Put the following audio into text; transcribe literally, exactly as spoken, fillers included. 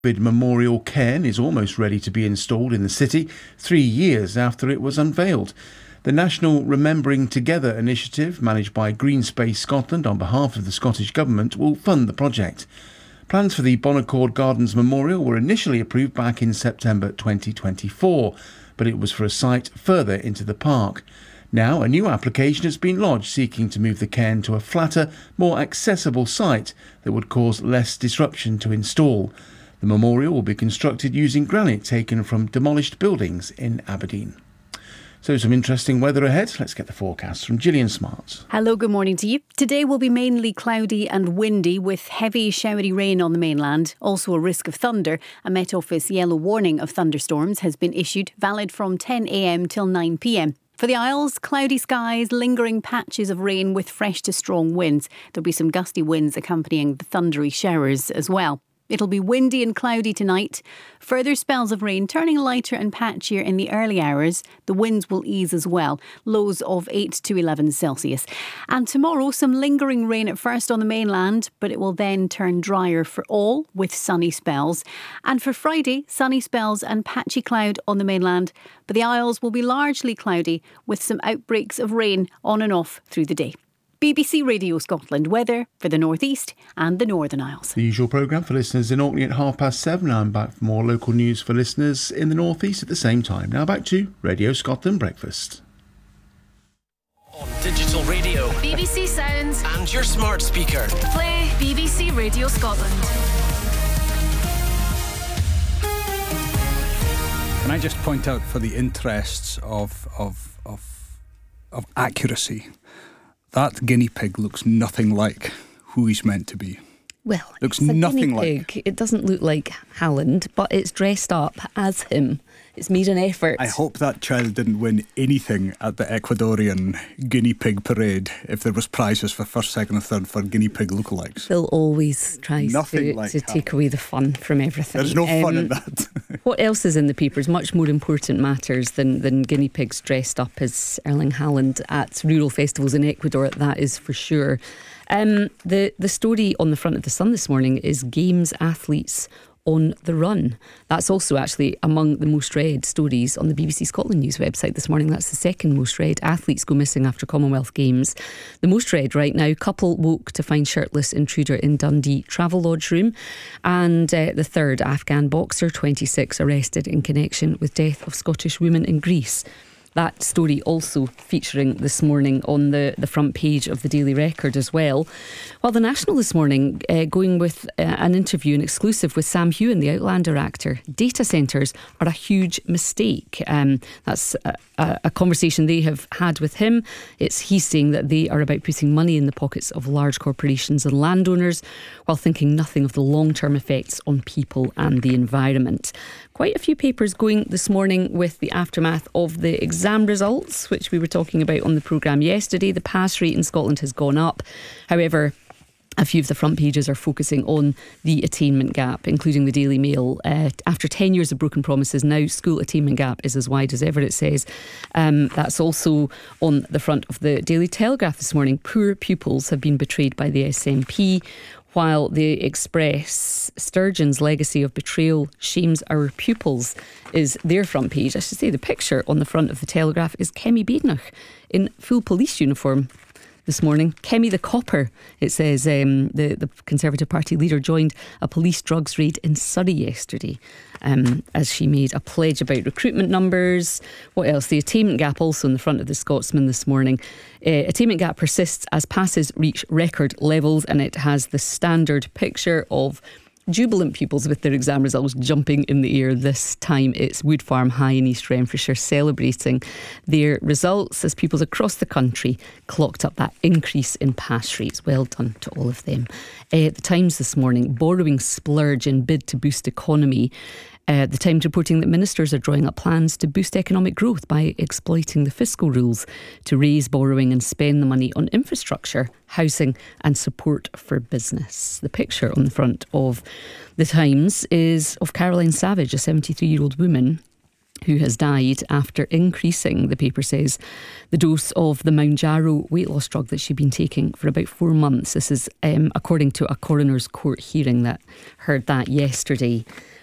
Memorial cairn is almost ready to be installed in the city, three years after it was unveiled. The National Remembering Together initiative, managed by Green Space Scotland on behalf of the Scottish Government, will fund the project. Plans for the Bonaccord Gardens Memorial were initially approved back in September twenty twenty-four, but it was for a site further into the park. Now a new application has been lodged seeking to move the cairn to a flatter, more accessible site that would cause less disruption to install. The memorial will be constructed using granite taken from demolished buildings in Aberdeen. So some interesting weather ahead. Let's get the forecast from Gillian Smart. Hello, good morning to you. Today will be mainly cloudy and windy with heavy showery rain on the mainland. Also a risk of thunder. A Met Office yellow warning of thunderstorms has been issued, valid from ten a m till nine p m. For the Isles, cloudy skies, lingering patches of rain with fresh to strong winds. There'll be some gusty winds accompanying the thundery showers as well. It'll be windy and cloudy tonight. Further spells of rain turning lighter and patchier in the early hours. The winds will ease as well. Lows of eight to eleven Celsius. And tomorrow, some lingering rain at first on the mainland, but it will then turn drier for all with sunny spells. And for Friday, sunny spells and patchy cloud on the mainland. But the Isles will be largely cloudy with some outbreaks of rain on and off through the day. B B C Radio Scotland weather for the North East and the Northern Isles. The usual programme for listeners in Orkney at half past seven. I'm back for more local news for listeners in the North East at the same time. Now back to Radio Scotland Breakfast. On digital radio, B B C Sounds and your smart speaker. Play B B C Radio Scotland. Can I just point out, for the interests of of of of accuracy, that guinea pig looks nothing like who he's meant to be. Well, looks it's a nothing guinea like. pig. It doesn't look like Halland, but it's dressed up as him. It's made an effort. I hope that child didn't win anything at the Ecuadorian guinea pig parade if there was prizes for first, second and third for guinea pig lookalikes. Phil always tries Nothing to, like to take away the fun from everything. There's no fun Um, in that. What else is in the papers? Much more important matters than, than guinea pigs dressed up as Erling Haaland at rural festivals in Ecuador, that is for sure. Um, the, the story on the front of the Sun this morning is Games athletes on the run. That's also actually among the most read stories on the B B C Scotland News website this morning. That's the second most read. Athletes go missing after Commonwealth Games. The most read right now, couple woke to find shirtless intruder in Dundee Travel Lodge room. And uh, the third, Afghan boxer, twenty-six, arrested in connection with death of Scottish women in Greece. That story also featuring this morning on the, the front page of the Daily Record as well. While the National this morning uh, going with uh, an interview, an exclusive with Sam Heughan, the Outlander actor. Data centres are a huge mistake. Um, that's a, a, a conversation they have had with him. It's he's saying that they are about putting money in the pockets of large corporations and landowners while thinking nothing of the long-term effects on people and the environment. Quite a few papers going this morning with the aftermath of the exam results, which we were talking about on the programme yesterday. The pass rate in Scotland has gone up. However, a few of the front pages are focusing on the attainment gap, including the Daily Mail. Uh, after ten years of broken promises, now school attainment gap is as wide as ever, it says. Um, that's also on the front of the Daily Telegraph this morning. Poor pupils have been betrayed by the S N P. While the Express, Sturgeon's legacy of betrayal shames our pupils is their front page. I should say the picture on the front of the Telegraph is Kemi Badenoch in full police uniform this morning. Kemi the Copper, it says, um, the, the Conservative Party leader joined a police drugs raid in Surrey yesterday um, as she made a pledge about recruitment numbers. What else? The attainment gap also in the front of the Scotsman this morning. Uh, attainment gap persists as passes reach record levels, and it has the standard picture of jubilant pupils with their exam results jumping in the air. This time it's Wood Farm High in East Renfrewshire celebrating their results as pupils across the country clocked up that increase in pass rates. Well done to all of them. Uh, the Times this morning, borrowing splurge in bid to boost economy. Uh, the Times reporting that ministers are drawing up plans to boost economic growth by exploiting the fiscal rules to raise borrowing and spend the money on infrastructure, housing and support for business. The picture on the front of the Times is of Caroline Savage, a seventy-three-year-old woman who has died after increasing, the paper says, the dose of the Mounjaro weight loss drug that she'd been taking for about four months. This is um, according to a coroner's court hearing that heard that yesterday.